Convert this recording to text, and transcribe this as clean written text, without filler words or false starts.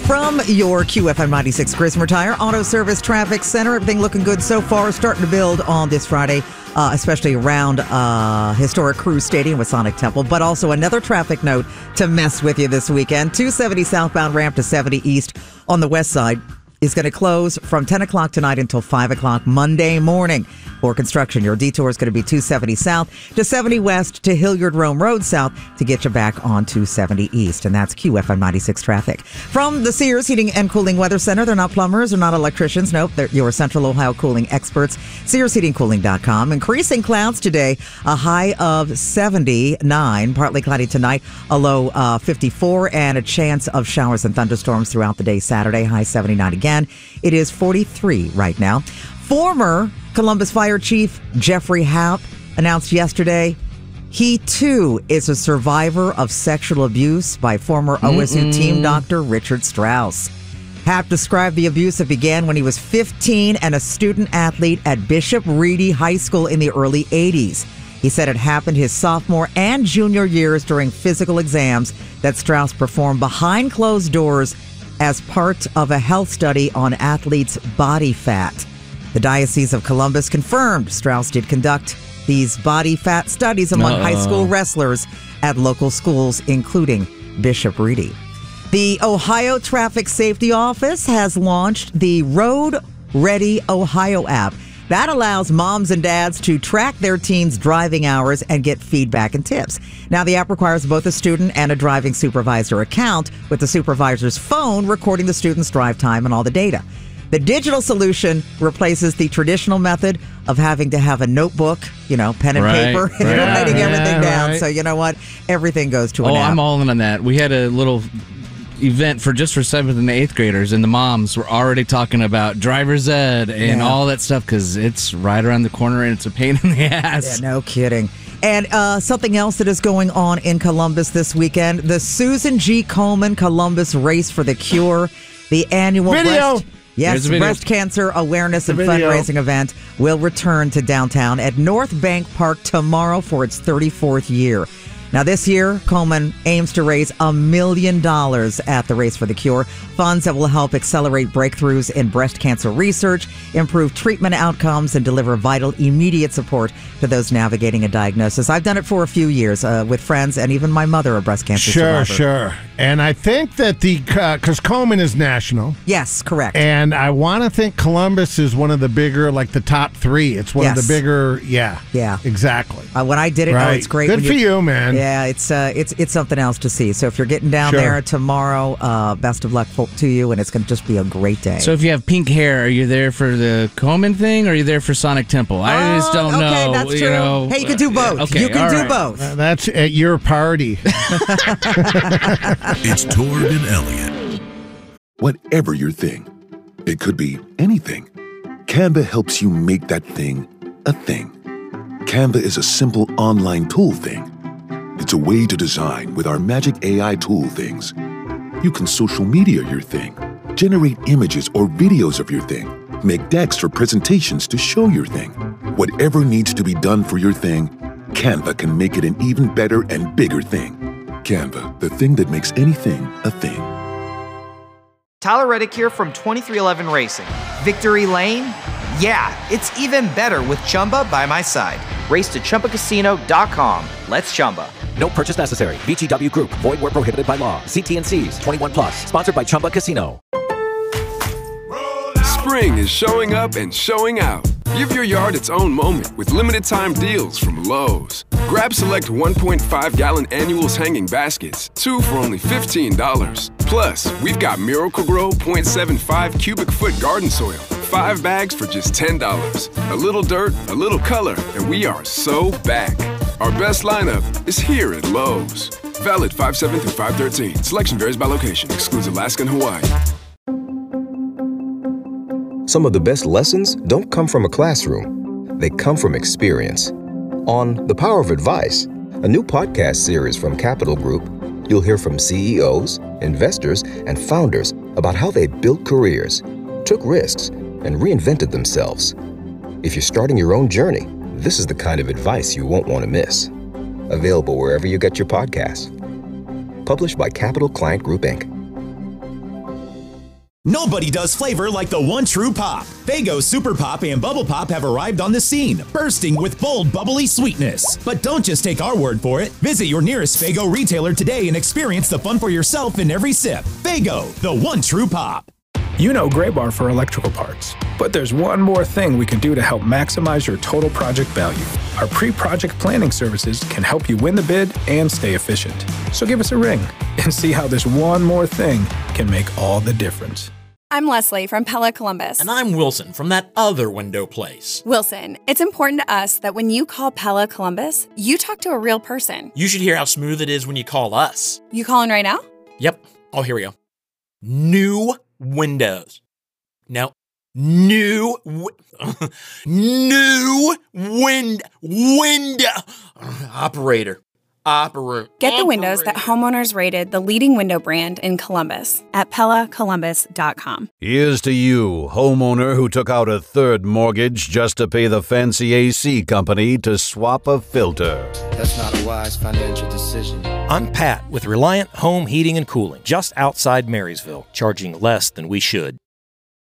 From your QFM 96 Grismer Tire Auto Service Traffic Center, everything looking good so far. Starting to build on this Friday, especially around historic Cruise Stadium with Sonic Temple, but also another traffic note to mess with you this weekend. 270 southbound ramp to 70 east on the west side is going to close from 10 o'clock tonight until 5 o'clock Monday morning. For construction, your detour is going to be 270 south to 70 west to Hilliard Rome Road south to get you back on 270 east. And that's QFM 96 traffic. From the Sears Heating and Cooling Weather Center, they're not plumbers, they're not electricians. Nope, they're your Central Ohio cooling experts. SearsHeatingCooling.com. Increasing clouds today, a high of 79, partly cloudy tonight, a low 54, and a chance of showers and thunderstorms throughout the day Saturday, high 79 again. It is 43 right now. Former Columbus Fire Chief Jeffrey Happ announced yesterday he, too, is a survivor of sexual abuse by former OSU team doctor Richard Strauss. Happ described the abuse that began when he was 15 and a student athlete at Bishop Ready High School in the early 80s. He said it happened his sophomore and junior years during physical exams that Strauss performed behind closed doors as part of a health study on athletes' body fat. The Diocese of Columbus confirmed Strauss did conduct these body fat studies among high school wrestlers at local schools, including Bishop Ready. The Ohio Traffic Safety Office has launched the Road Ready Ohio app. That allows moms and dads to track their teens' driving hours and get feedback and tips. Now, the app requires both a student and a driving supervisor account, with the supervisor's phone recording the student's drive time and all the data. The digital solution replaces the traditional method of having to have a notebook, pen and paper, writing everything down. So you know what? Everything goes to an app. I'm all in on that. We had a little event for 7th and 8th graders, and the moms were already talking about driver's ed and all that stuff because it's right around the corner and it's a pain in the ass. Yeah, no kidding. And something else that is going on in Columbus this weekend, the Susan G. Komen Columbus Race for the Cure, the annual breast cancer awareness and fundraising event will return to downtown at North Bank Park tomorrow for its 34th year. Now, this year, Komen aims to raise $1 million at the Race for the Cure, funds that will help accelerate breakthroughs in breast cancer research, improve treatment outcomes, and deliver vital, immediate support to those navigating a diagnosis. I've done it for a few years with friends and even my mother, a breast cancer survivor. Sure. And I think that because Komen is national. Yes, correct. And I want to think Columbus is one of the bigger, like the top 3. It's one of the bigger, Yeah, exactly. When I did it, it's great. Good for you, man. Yeah, it's something else to see. So if you're getting down there tomorrow, best of luck to you, and it's going to just be a great day. So if you have pink hair, are you there for the Komen thing, or are you there for Sonic Temple? I just don't know. Okay, that's true. Hey, you can do both. Okay, you can do both. That's at your party. It's Tord and Elliot. Whatever your thing, it could be anything. Canva helps you make that thing a thing. Canva is a simple online tool thing. It's a way to design with our magic AI tool things. You can social media your thing, generate images or videos of your thing, make decks or presentations to show your thing. Whatever needs to be done for your thing, Canva can make it an even better and bigger thing. Canva, the thing that makes anything a thing. Tyler Reddick here from 2311 Racing. Victory Lane? Yeah, it's even better with Chumba by my side. Race to ChumbaCasino.com. Let's Chumba. No purchase necessary. VGW Group. Void where prohibited by law. See T&Cs. 21 plus. Sponsored by Chumba Casino. Spring is showing up and showing out. Give your yard its own moment with limited time deals from Lowe's. Grab select 1.5-gallon annuals hanging baskets, 2 for only $15. Plus, we've got Miracle-Gro 0.75 cubic foot garden soil, 5 bags for just $10. A little dirt, a little color, and we are so back. Our best lineup is here at Lowe's. Valid 5/7 through 5/13. Selection varies by location. Excludes Alaska and Hawaii. Some of the best lessons don't come from a classroom. They come from experience. On The Power of Advice, a new podcast series from Capital Group, you'll hear from CEOs, investors, and founders about how they built careers, took risks, and reinvented themselves. If you're starting your own journey, this is the kind of advice you won't want to miss. Available wherever you get your podcasts. Published by Capital Client Group, Inc. Nobody does flavor like the one true pop. Faygo Super Pop and Bubble Pop have arrived on the scene, bursting with bold, bubbly sweetness. But don't just take our word for it. Visit your nearest Faygo retailer today and experience the fun for yourself in every sip. Faygo, the one true pop. You know Gray Bar for electrical parts, but there's one more thing we can do to help maximize your total project value. Our pre-project planning services can help you win the bid and stay efficient. So give us a ring and see how this one more thing can make all the difference. I'm Leslie from Pella Columbus. And I'm Wilson from that other window place. Wilson, it's important to us that when you call Pella Columbus, you talk to a real person. You should hear how smooth it is when you call us. You calling right now? Yep. Oh, here we go. New windows. No. New window. Operator. Get the windows that homeowners rated the leading window brand in Columbus at PellaColumbus.com. Here's to you, homeowner who took out a third mortgage just to pay the fancy AC company to swap a filter. That's not a wise financial decision. I'm Pat with Reliant Home Heating and Cooling, just outside Marysville, charging less than we should.